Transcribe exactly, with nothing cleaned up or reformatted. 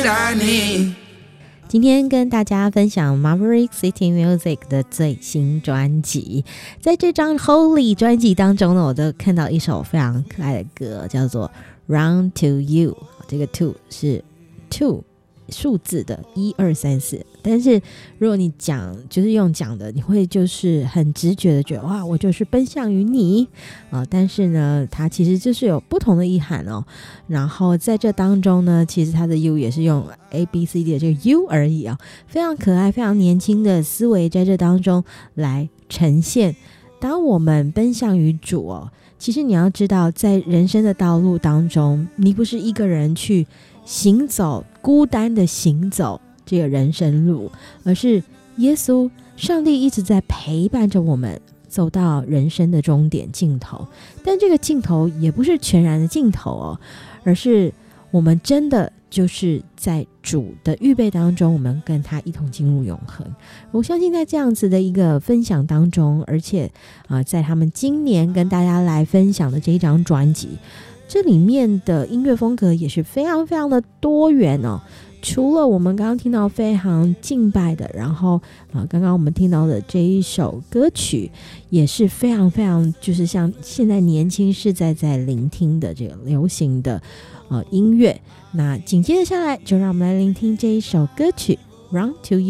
今天跟大家分享 Maverick City Music 的最新专辑，在这张 Holy 专辑当中呢，我都看到一首非常可爱的歌，叫做 Run to You。 这个 two 是 two数字的一二三四，但是如果你讲就是用讲的，你会就是很直觉的觉得哇，我就是奔向于你啊、呃！但是呢，它其实就是有不同的意涵哦。然后在这当中呢，其实它的 U 也是用 A B C D 的这个 U 而已啊、哦，非常可爱、非常年轻的思维在这当中来呈现。当我们奔向于主哦，其实你要知道，在人生的道路当中，你不是一个人去行走，孤单的行走这个人生路，而是耶稣上帝一直在陪伴着我们走到人生的终点尽头。但这个尽头也不是全然的尽头哦，而是我们真的就是在主的预备当中，我们跟他一同进入永恒。我相信在这样子的一个分享当中，而且、呃、在他们今年跟大家来分享的这一张专辑，这里面的音乐风格也是非常非常的多元哦。除了我们刚刚听到非常敬拜的，然后啊，刚刚我们听到的这一首歌曲也是非常非常就是像现在年轻世代在聆听的这个流行的呃音乐。那紧接着下来就让我们来聆听这一首歌曲 Run to You。